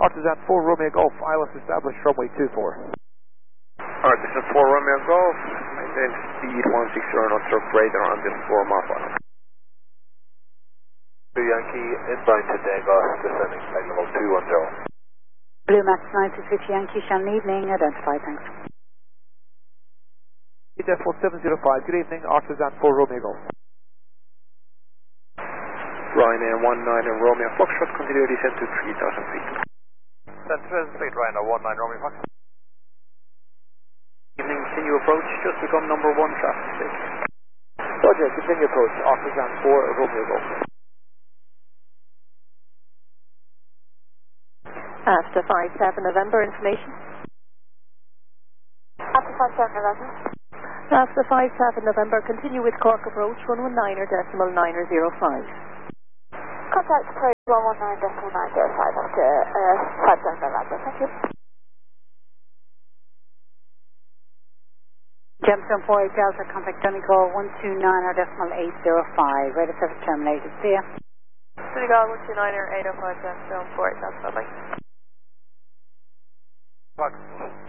Artisan 4 Romeo Golf, ILS established runway 24. Artisan 4 Romeo Golf, maintain speed 160 knots or greater until 4 miles per hour. Yankee, inbound to Dega, descending flight level 210. Blue Max 926 Yankee, Shannon evening, identified, thanks. Defo 705, good evening, Artisan 4 Romeo Golf. Ryanair 19 and Romeo Foxtrot, continue descent to 3,000 feet. Descent to 3,000 feet, Ryanair 19 Romeo Fox. Evening, continue approach, just become number 1 traffic state. Roger, continue approach, Artisan 4 Romeo Golf. After 57 November, information. After 57 November. After 57 November, continue with Cork approach 119.905. Contact approach 119.905 after 57 November, thank you. Gemstone 48 Delta, contact Donegal 129.805, radar service terminated, see ya. Donegal 129.805, Gemstone 48 Delta, bye. Fox.